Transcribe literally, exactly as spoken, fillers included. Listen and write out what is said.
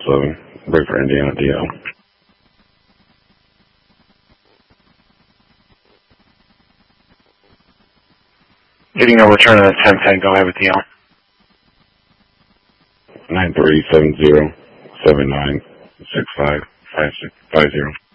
seven. Break for Indiana D L. Getting a return on the ten ten, go ahead with D L. nine three seven zero seven nine six five five six five zero.